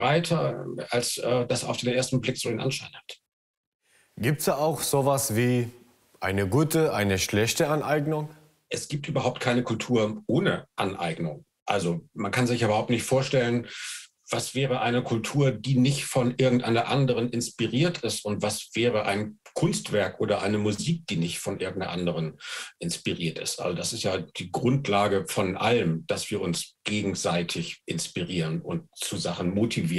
breiter, als das auf den ersten Blick so den Anschein hat. Gibt es da auch sowas wie eine gute, eine schlechte Aneignung? Es gibt überhaupt keine Kultur ohne Aneignung. Also man kann sich überhaupt nicht vorstellen, was wäre eine Kultur, die nicht von irgendeiner anderen inspiriert ist, und was wäre ein Kunstwerk oder eine Musik, die nicht von irgendeiner anderen inspiriert ist. Also das ist ja die Grundlage von allem, dass wir uns gegenseitig inspirieren und zu Sachen motivieren.